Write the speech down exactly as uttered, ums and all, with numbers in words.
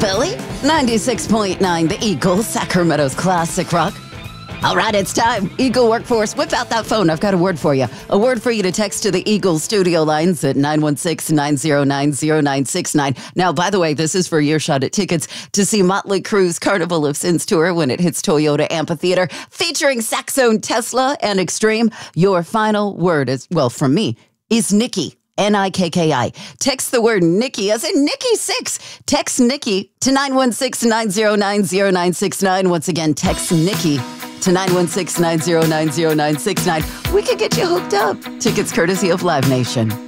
Billy. ninety-six point nine, The Eagle, Sacramento's classic rock. All right, it's time. Eagle Workforce, whip out that phone. I've got a word for you. A word for you to text to the Eagle studio lines at nine one six, nine zero nine, zero nine six nine. Now, by the way, this is for your shot at tickets to see Motley Crue's Carnival of Sins tour when it hits Toyota Amphitheater, featuring Saxone, Tesla, and Extreme. Your final word is, well, from me, is Nikki. N I K K I. Text the word Nikki as in Nikki six. Text Nikki to nine one six, nine zero nine, zero nine six nine. Once again, text Nikki to nine one six, nine zero nine, zero nine six nine. We could get you hooked up. Tickets courtesy of Live Nation.